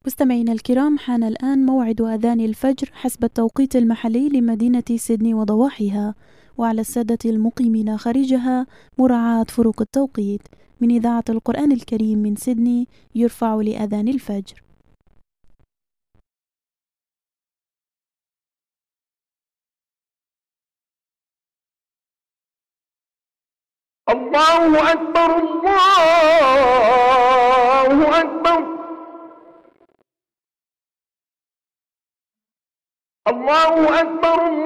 مستمعينا الكرام، حان الآن موعد أذان الفجر حسب التوقيت المحلي لمدينة سيدني وضواحيها، وعلى السادة المقيمين خارجها مراعاة فروق التوقيت. من إذاعة القرآن الكريم من سيدني يرفع لأذان الفجر. الله أكبر الله أكبر الله أكبر.